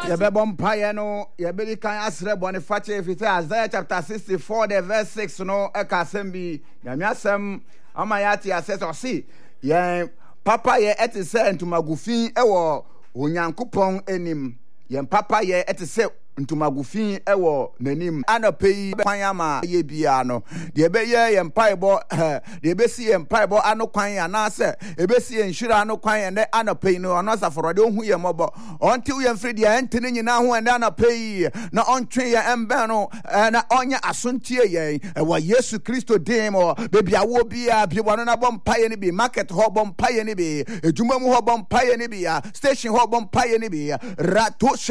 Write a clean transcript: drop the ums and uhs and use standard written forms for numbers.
Yebebompire no yebeli kan asre Boniface efite Isaiah chapter 64 the verse 6 no ekasem bi nyame asem amayati assess osi yen papa ye etise ntumagufin ewo onyankopon enim yen papa ye etise ntumagufin ewo nanim anopeyi kwan ama ye bia no de be ye yen paibo de be si yen paibo ano kwan ana se e be si yen hwira ano kwan ne anopeyi no ono saforode ohu ye mobo onti yen fridi ya entene nyina ho ende anopeyi na ontwe ye embe no na onya asontie ye ewa Yesu Kristo demo bebia wo bia biwano na bompaye ni bi market ho bompaye ni bi ejuma mu ho bompaye ni bi station ho bompaye ni bi rato